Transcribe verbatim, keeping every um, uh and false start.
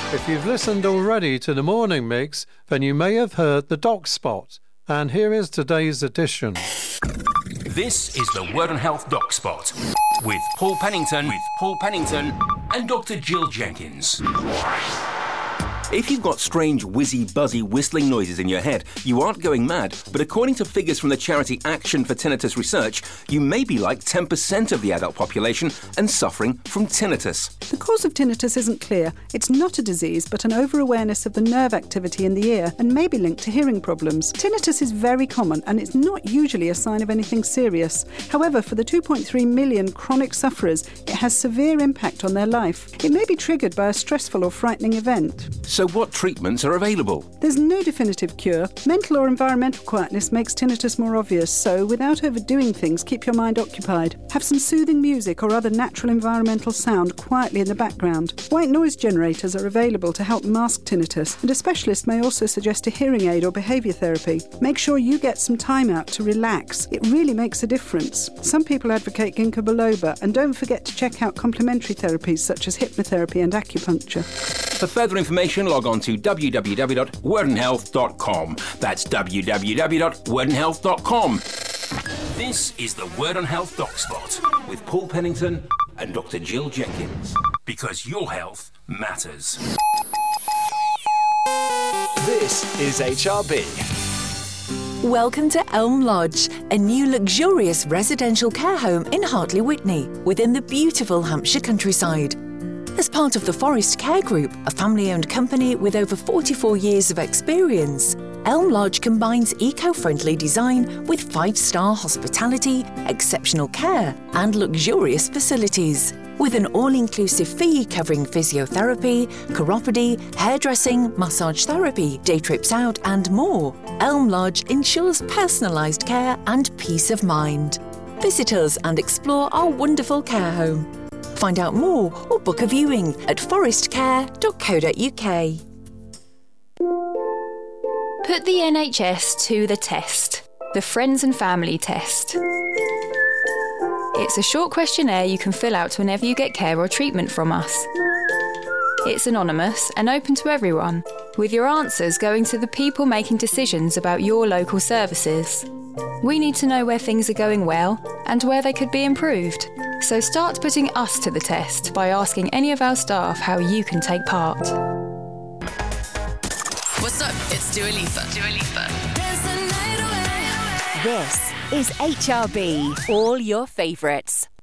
If you've listened already to the morning mix, then you may have heard the Doc Spot. And here is today's edition. This is the Word on Health Doc Spot with Paul Pennington, with Paul Pennington and Doctor Jill Jenkins. If you've got strange, whizzy, buzzy, whistling noises in your head, you aren't going mad, but according to figures from the charity Action for Tinnitus Research, you may be like ten percent of the adult population and suffering from tinnitus. The cause of tinnitus isn't clear. It's not a disease, but an over-awareness of the nerve activity in the ear and may be linked to hearing problems. Tinnitus is very common and it's not usually a sign of anything serious. However, for the two point three million chronic sufferers, it has severe impact on their life. It may be triggered by a stressful or frightening event. So what treatments are available? There's no definitive cure. Mental or environmental quietness makes tinnitus more obvious, so without overdoing things, keep your mind occupied. Have some soothing music or other natural environmental sound quietly in the background. White noise generators are available to help mask tinnitus, and a specialist may also suggest a hearing aid or behaviour therapy. Make sure you get some time out to relax. It really makes a difference. Some people advocate ginkgo biloba, and don't forget to check out complementary therapies such as hypnotherapy and acupuncture. For further information, log on to w w w dot word and health dot com. That's w w w dot word and health dot com. This is the Word on Health Doc Spot with Paul Pennington and Doctor Jill Jenkins. Because your health matters. This is H R B. Welcome to Elm Lodge, a new luxurious residential care home in Hartley Witney, within the beautiful Hampshire countryside. As part of the Forest Care Group, a family-owned company with over forty-four years of experience, Elm Lodge combines eco-friendly design with five-star hospitality, exceptional care and luxurious facilities. With an all-inclusive fee covering physiotherapy, chiropody, hairdressing, massage therapy, day trips out and more, Elm Lodge ensures personalised care and peace of mind. Visit us and explore our wonderful care home. Find out more or book a viewing at forest care dot co dot u k. Put the N H S to the test. The Friends and Family Test. It's a short questionnaire you can fill out whenever you get care or treatment from us. It's anonymous and open to everyone, with your answers going to the people making decisions about your local services. We need to know where things are going well and where they could be improved. So start putting us to the test by asking any of our staff how you can take part. What's up? It's Dua Lipa. Dua Lipa. This is H R B. All your favourites.